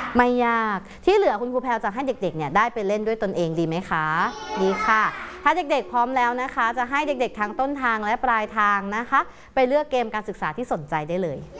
ไม่ยากที่เหลือคุณครูแพรวจะให้เด็กๆเนี่ยได้ไปเล่นด้วยตนเองดีไหมคะดีค่ะถ้าเด็กๆพร้อมแล้วนะคะจะให้เด็กๆทั้งต้นทางและปลายทางนะคะไปเลือกเกมการศึกษาที่สนใจได้เลย